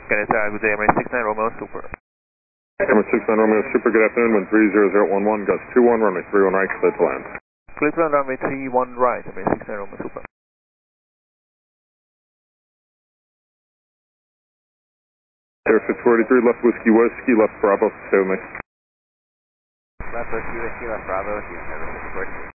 Good day, Emirates 69 Romeo Super. Emirates 69 Romeo Super, good afternoon, wind 30011, gust 21, runway 31 right, clear to land. Clear to land, runway 31 right, Emirates 69 Romeo Super. Airfield 43, left whiskey, left Bravo, stay with me. Left whiskey, left Bravo, 43.